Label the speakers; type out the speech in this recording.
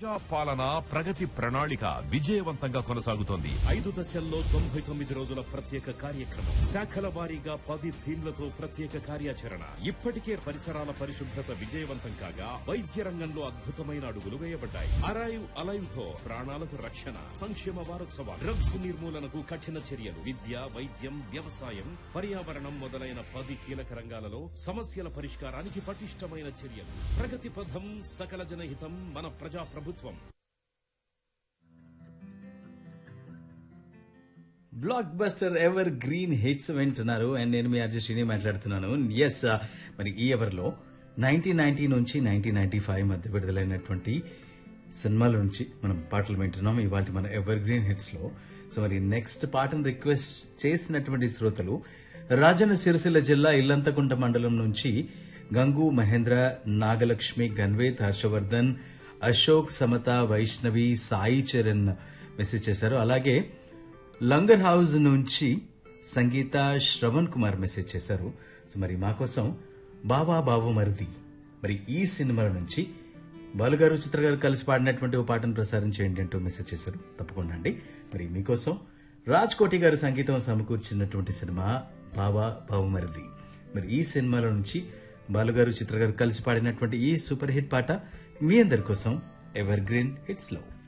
Speaker 1: ప్రజా పాలన ప్రగతి ప్రణాళిక విజయవంతంగా కొనసాగుతోంది.
Speaker 2: 5 దశల్లో 99 రోజుల ప్రత్యేక కార్యక్రమం, శాఖల వారీగా 10 థీమ్లతో ప్రత్యేక కార్యాచరణ. ఇప్పటికే పరిసరాల పరిశుభ్రత విజయవంతం కాగా వైద్య రంగంలో అద్భుతమైన అడుగులు వేయబడ్డాయి. అరైవ్ అలైవ్ తో ప్రాణాలకు రక్షణ. సంక్షేమ వారోత్సవాలు, డ్రగ్స్ నిర్మూలనకు కఠిన చర్యలు, విద్య, వైద్యం, వ్యవసాయం, పర్యావరణం మొదలైన 10 కీలక రంగాలలో సమస్యల పరిష్కారానికి పటిష్టమైన చర్యలు. ప్రగతి పథం, సకల జనహితం, మన ప్రజా ప్రభుత్వం.
Speaker 3: Block buster ever green hits వింటున్నారు అండ్ నేను మీ అర్జుని మాట్లాడుతున్నాను. ఎస్, మరి ఈ ఎవర్లో 1990 నుంచి 1995 మధ్య విడుదలైనటువంటి సినిమాల నుంచి మనం పాటలు వింటున్నాం ఇవాళ మన ఎవర్ గ్రీన్ హిట్స్ లో. సో మరి నెక్స్ట్ పాటను రిక్వెస్ట్ చేసినటువంటి శ్రోతలు రాజన్న సిరిసిల్ల జిల్లా ఇల్లంతకుంట మండలం నుంచి గంగు, మహేంద్ర, నాగలక్ష్మి, గన్వేత్, హర్షవర్ధన్, అశోక్, సమత, వైష్ణవి, సాయి చరణ్ మెసేజ్ చేశారు. అలాగే లంగర్ హౌస్ నుంచి సంగీత, శ్రవణ్ కుమార్ మెసేజ్ చేశారు. సో మరి మా కోసం బావా బావు మరిది మరి ఈ సినిమాల నుంచి బాలుగారు, చిత్ర గారు కలిసి పాడినటువంటి ఓ పాటను ప్రసారం చేయండి అంటూ మెసేజ్ చేశారు. తప్పకుండా అండి. మరి మీకోసం రాజ్ కోటి గారు సంగీతం సమకూర్చినటువంటి సినిమా బావా బావు మరిది. మరి ఈ సినిమాల నుంచి బాలుగారు, చిత్ర గారు కలిసి పాడినటువంటి ఈ సూపర్ హిట్ పాట మీ అందరి కోసం ఎవర్ గ్రీన్ హిట్స్ లో.